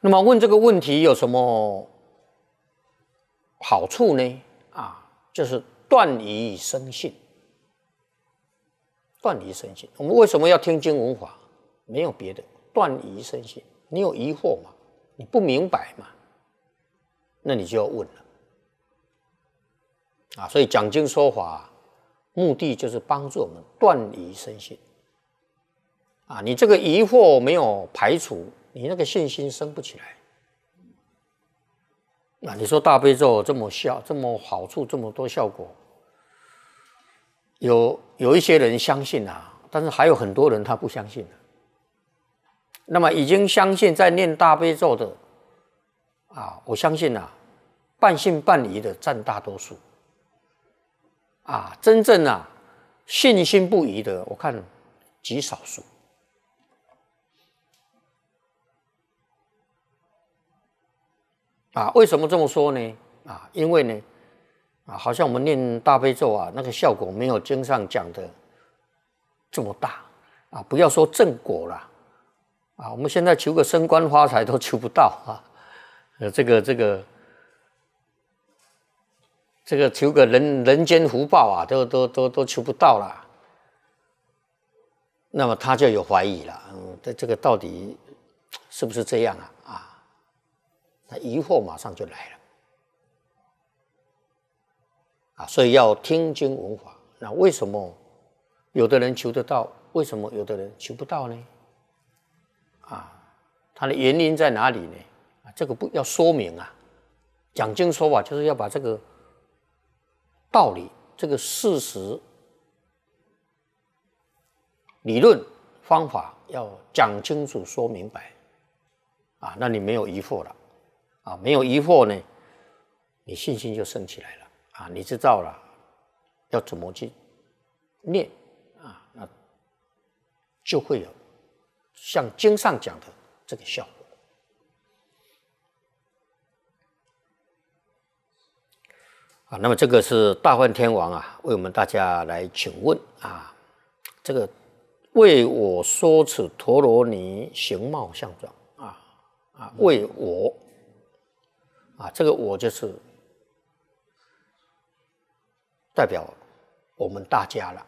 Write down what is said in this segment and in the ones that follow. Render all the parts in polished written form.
那么问这个问题有什么好处呢？就是断疑生信。断疑生信，我们为什么要听经闻法？没有别的，断疑生信。你有疑惑嘛？你不明白嘛？那你就要问了。所以讲经说法，目的就是帮助我们断疑生信。你这个疑惑没有排除，你那个信心生不起来。你说大悲咒这么好处，这么多效果，有一些人相信但是还有很多人他不相信。那么已经相信在念大悲咒的我相信半信半疑的占大多数。真正信心不疑的，我看极少数。为什么这么说呢？因为呢，好像我们念大悲咒那个效果没有经上讲的这么大不要说正果了我们现在求个升官发财都求不到这个求个人间福报都求不到了。那么他就有怀疑了，这个到底是不是这样那疑惑马上就来了所以要听经闻法。那为什么有的人求得到，为什么有的人求不到呢？它的原因在哪里呢？这个不要说明讲经说法就是要把这个道理、这个事实、理论、方法要讲清楚、说明白那你没有疑惑了没有疑惑呢，你信心就升起来了你知道了要怎么去念那就会有像经上讲的这个效果那么这个是大梵天王为我们大家来请问这个为我说此陀罗尼形貌相状为我这个我就是代表我们大家了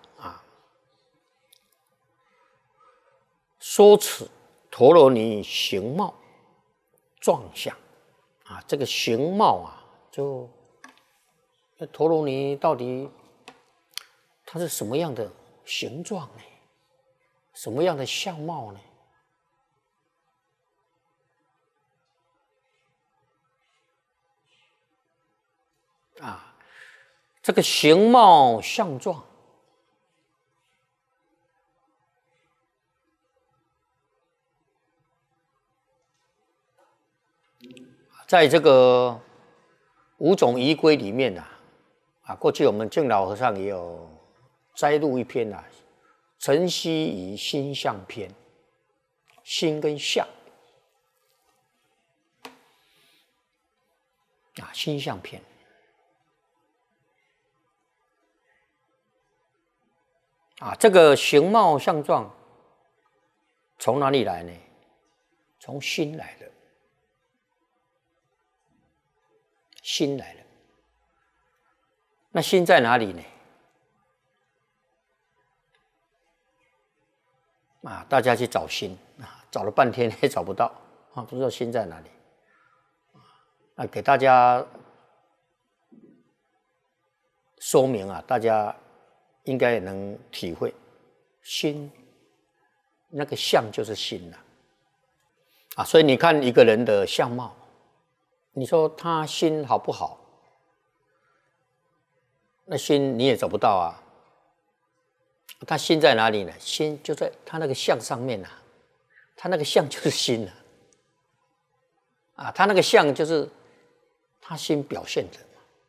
说此陀罗尼形貌状相这个形貌就陀罗尼到底它是什么样的形状呢？什么样的相貌呢？这个形貌相状在这个五种仪规里面过去我们净老和尚也有摘录一篇晨曦以心相篇，心跟相心相篇这个形貌相状从哪里来呢？从心来的，心来了。那心在哪里呢？大家去找心找了半天也找不到不知道心在哪里给大家说明大家应该也能体会，心那个相就是心所以你看一个人的相貌，你说他心好不好？那心你也找不到他心在哪里呢？心就在他那个相上面他那个相就是心他那个相就是他心表现的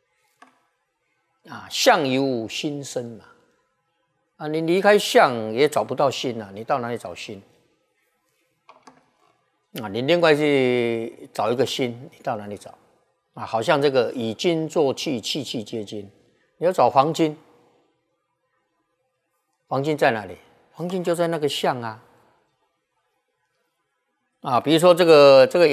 相由心生嘛你离开相也找不到心你到哪里找心你另外去找一个心，你到哪里找好像这个以金做器，器器皆金，你要找黄金，黄金在哪里？黄金就在那个相比如说这个